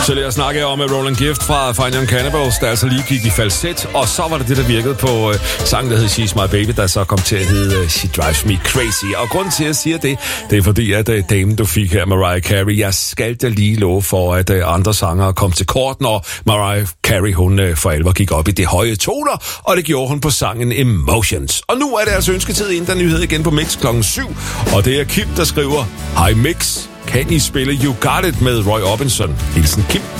Så lad os snakke om Roland Gift fra Fine Young Cannibals, der altså lige gik i falset, og så var det der virkede på sangen, der hed She's My Baby, der så kom til at hedde She Drives Me Crazy. Og grunden til, at jeg siger det, det er fordi, at damen, du fik her, Mariah Carey, jeg skal da lige love for, at andre sangere kom til kort, når Mariah Carey, hun for alvor gik op i det høje toner, og det gjorde hun på sangen Emotions. Og nu er det altså ønsketid, inden der nyhed igen på Mix klokken 7, og det er Kim, der skriver: Hej Mix, kan I spille You Got It med Roy Orbison? Hilsen Kim.